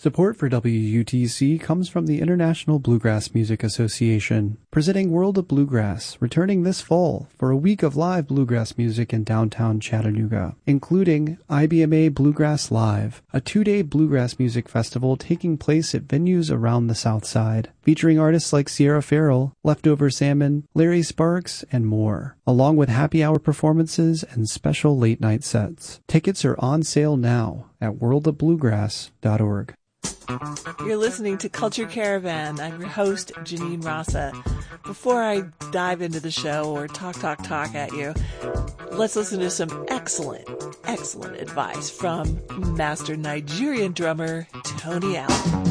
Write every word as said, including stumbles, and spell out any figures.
Support for W U T C comes from the International Bluegrass Music Association, presenting World of Bluegrass, returning this fall for a week of live bluegrass music in downtown Chattanooga, including I B M A Bluegrass Live, a two-day bluegrass music festival taking place at venues around the South Side, featuring artists like Sierra Farrell, Leftover Salmon, Larry Sparks, and more, along with happy hour performances and special late-night sets. Tickets are on sale now at world of bluegrass dot org. You're listening to Culture Caravan. I'm your host, Janine Rasa. Before I dive into the show or talk, talk, talk at you, let's listen to some excellent, excellent advice from master Nigerian drummer Tony Allen.